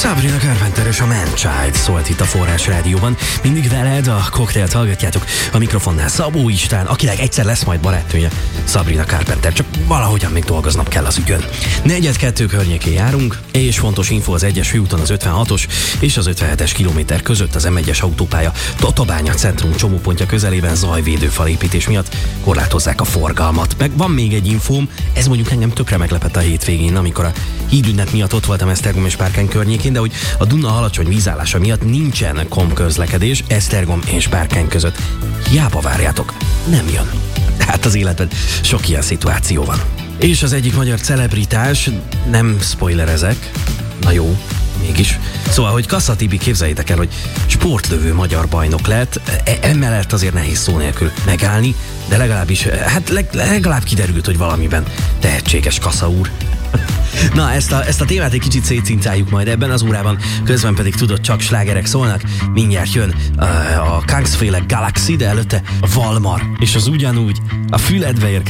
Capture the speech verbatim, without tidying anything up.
Sabrina Carpenter és a Man-Child szólt itt a Forrás Rádióban. Mindig veled a koktélt hallgatjátok, a mikrofonnál Szabó István, akinek egyszer lesz majd barátnője, Sabrina Carpenter, csak valahogyan még dolgoznom kell az ügyön. negyven kettő környékén járunk, és fontos info az egyes főúton az ötvenhatos és az ötvenhetes kilométer között az em egyes autópálya Tatabánya centrum csomópontja közelében zajvédőfal építés miatt korlátozzák a forgalmat. Meg van még egy infóm, ez mondjuk engem tökre meglepett a hétvégén, amikor a hídünnep miatt ott voltam Esztergom és Párkány környékén, de hogy a Duna alacsony vízállása miatt nincsen komközlekedés Esztergom és Párkány között. Hiába várjátok, nem jön. Hát az életben sok ilyen szituáció van. És az egyik magyar celebritás, nem spoilerezek, na jó, mégis. Szóval, hogy Kassa Tibi, képzeljétek el, hogy sportlövő magyar bajnok lett, e- emellett azért nehéz szó nélkül megállni, de legalábbis, hát leg- legalább kiderült, hogy valamiben tehetséges Kassa úr. Na, ezt a, ezt a témát egy kicsit szétcincáljuk majd ebben az órában, közben pedig tudod, csak slágerek szólnak, mindjárt jön uh, a Kangs-féle Galaxy, de előtte a Valmar, és az ugyanúgy a füledbe érkezik